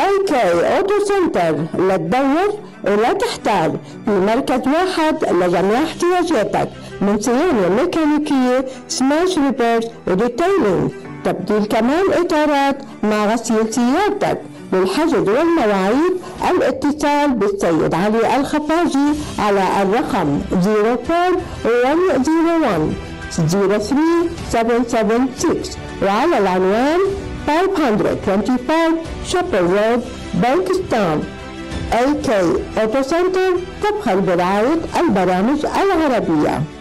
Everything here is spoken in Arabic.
AK أوتو سنتر، لا تدور ولا تحتار، في مركز واحد لجميع احتياجاتك من صيانة ميكانيكية، سماش ريبيرز وديتيلينج، تبديل كمان إطارات مع غسيل سيارتك. للحجز والمواعيد الاتصال بالسيد علي الخفاجي على الرقم 04101 03776 وعلى العنوان 525 شوبر رود بانكستاون. AK أوتو سنتر تبخل برعاية البرامج العربية.